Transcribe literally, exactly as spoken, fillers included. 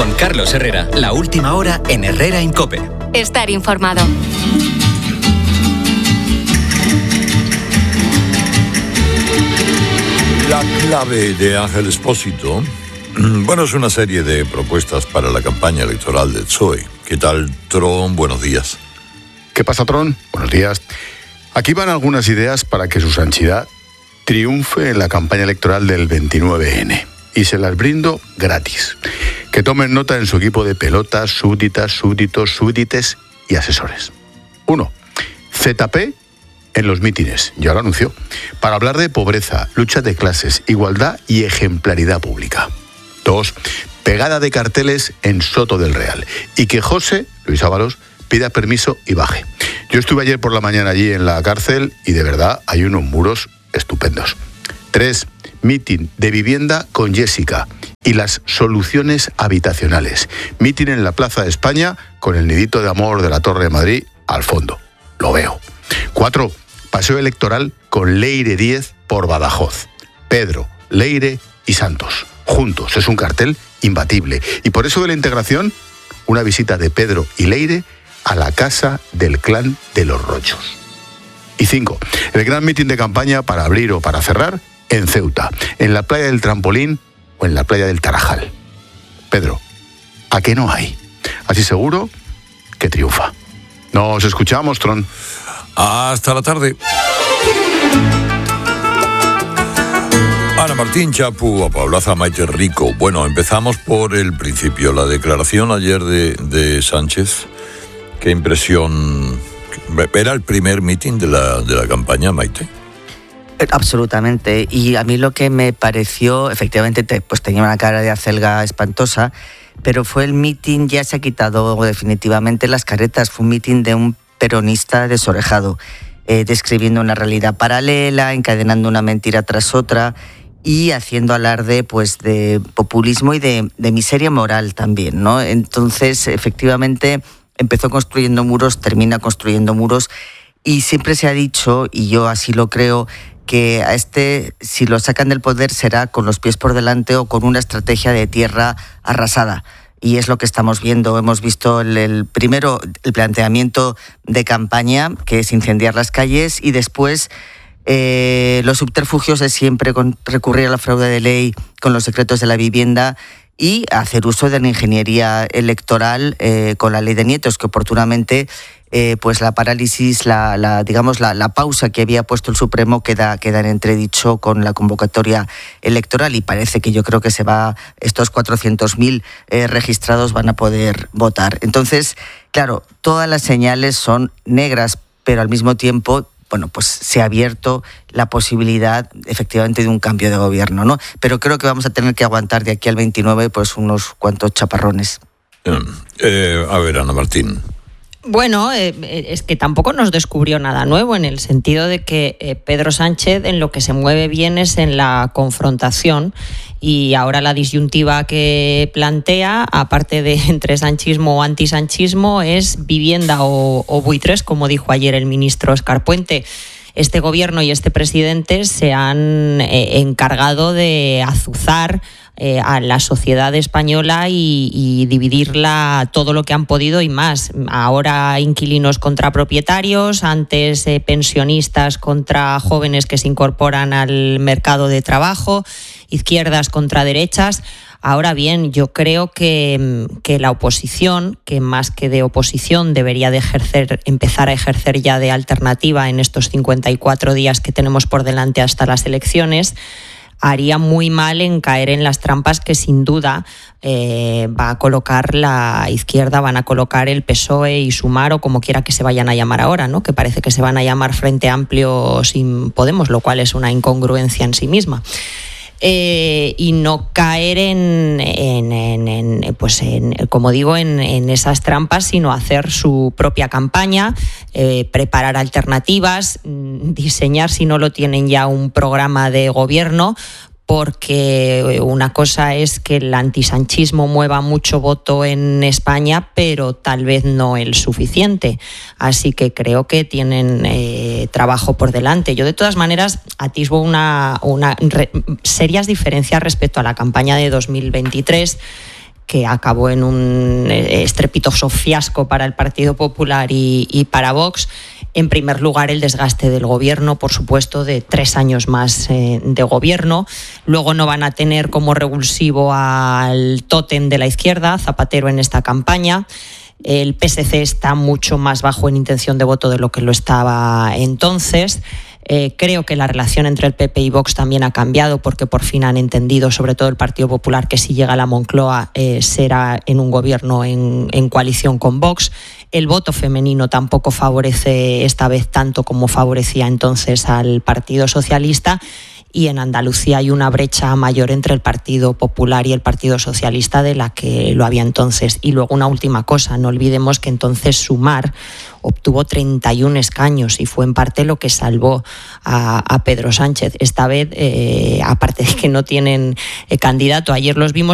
Con Carlos Herrera, la última hora en Herrera en COPE. Estar informado. La clave de Ángel Expósito, bueno, es una serie de propuestas para la campaña electoral del P S O E. ¿Qué tal, Tron? Buenos días. ¿Qué pasa, Tron? Buenos días. Aquí van algunas ideas para que su santidad triunfe en la campaña electoral del veintinueve ene. Y se las brindo gratis. Que tomen nota en su equipo de pelotas, súbditas, súbditos, súbdites y asesores. Uno, zeta pe en los mítines, ya lo anunció, para hablar de pobreza, lucha de clases, igualdad y ejemplaridad pública. Dos, pegada de carteles en Soto del Real. Y que José, Luis Ábalos, pida permiso y baje. Yo estuve ayer por la mañana allí en la cárcel y de verdad hay unos muros estupendos. Tres, mitin de vivienda con Jessica y las soluciones habitacionales. Mitin en la Plaza de España con el nidito de amor de la Torre de Madrid al fondo. Lo veo. Cuatro, paseo electoral con Leire Díez por Badajoz. Pedro, Leire y Santos. Juntos. Es un cartel imbatible. Y por eso de la integración, una visita de Pedro y Leire a la casa del clan de los Rochos. Y cinco, el gran mitin de campaña para abrir o para cerrar en Ceuta, en la playa del Trampolín o en la playa del Tarajal. Pedro, ¿a qué no hay? Así seguro que triunfa. Nos escuchamos, Tron. Hasta la tarde. Ana Martín, Chapu, Paulaza, Maite Rico. Bueno, empezamos por el principio. La declaración ayer de, de Sánchez. Qué impresión. ¿Era el primer mitin de la, de la campaña, Maite? Absolutamente. Y a mí lo que me pareció, efectivamente, pues tenía una cara de acelga espantosa, pero fue el mitin, ya se ha quitado definitivamente las caretas. Fue un mitin de un peronista desorejado, eh, describiendo una realidad paralela, encadenando una mentira tras otra y haciendo alarde pues de populismo y de, de miseria moral también, ¿no? Entonces, efectivamente, empezó construyendo muros, termina construyendo muros y siempre se ha dicho, y yo así lo creo, que a este, si lo sacan del poder, será con los pies por delante o con una estrategia de tierra arrasada. Y es lo que estamos viendo. Hemos visto el, el primero, el planteamiento de campaña, que es incendiar las calles, y después eh, los subterfugios de siempre, con recurrir a la fraude de ley con los secretos de la vivienda y hacer uso de la ingeniería electoral eh, con la ley de nietos, que oportunamente eh, pues la parálisis, la, la digamos la, la pausa que había puesto el Supremo queda, queda en entredicho con la convocatoria electoral, y parece que yo creo que se va, estos cuatrocientos mil eh, registrados van a poder votar. Entonces, claro, todas las señales son negras, pero al mismo tiempo, bueno, pues se ha abierto la posibilidad efectivamente de un cambio de gobierno, ¿no? Pero creo que vamos a tener que aguantar de aquí al veintinueve pues unos cuantos chaparrones. Eh, a ver, Ana Martín. Bueno, eh, es que tampoco nos descubrió nada nuevo, en el sentido de que eh, Pedro Sánchez en lo que se mueve bien es en la confrontación, y ahora la disyuntiva que plantea, aparte de entre sanchismo o antisanchismo, es vivienda o, o buitres, como dijo ayer el ministro Escarpuente. Este gobierno y este presidente se han eh, encargado de azuzar Eh, a la sociedad española y, y dividirla todo lo que han podido y más. Ahora inquilinos contra propietarios, antes eh, pensionistas contra jóvenes que se incorporan al mercado de trabajo, izquierdas contra derechas. Ahora bien, yo creo que, que la oposición, que más que de oposición debería de ejercer, empezar a ejercer ya de alternativa en estos cincuenta y cuatro días que tenemos por delante hasta las elecciones, haría muy mal en caer en las trampas que sin duda eh, va a colocar la izquierda, van a colocar el P S O E y Sumar, o como quiera que se vayan a llamar ahora, ¿no? Que parece que se van a llamar Frente Amplio sin Podemos, lo cual es una incongruencia en sí misma. Eh, y no caer en, en, en, en pues en, como digo, en, en esas trampas, sino hacer su propia campaña, eh, preparar alternativas, diseñar, si no lo tienen ya, un programa de gobierno, porque una cosa es que el antisanchismo mueva mucho voto en España, pero tal vez no el suficiente. Así que creo que tienen eh, trabajo por delante. Yo, de todas maneras, atisbo una, una re, serias diferencias respecto a la campaña de dos mil veintitrés, que acabó en un estrepitoso fiasco para el Partido Popular y, y para Vox. En primer lugar, el desgaste del gobierno, por supuesto, de tres años más eh, de gobierno. Luego no van a tener como revulsivo al tótem de la izquierda, Zapatero, en esta campaña. El P S C está mucho más bajo en intención de voto de lo que lo estaba entonces. Eh, creo que la relación entre el P P y Vox también ha cambiado, porque por fin han entendido, sobre todo el Partido Popular, que si llega a la Moncloa eh, será en un gobierno en, en coalición con Vox. El voto femenino tampoco favorece esta vez tanto como favorecía entonces al Partido Socialista. Y en Andalucía hay una brecha mayor entre el Partido Popular y el Partido Socialista de la que lo había entonces. Y luego una última cosa, no olvidemos que entonces Sumar obtuvo treinta y un escaños y fue en parte lo que salvó a, a Pedro Sánchez. Esta vez, eh, aparte de que no tienen eh, candidato, ayer los vimos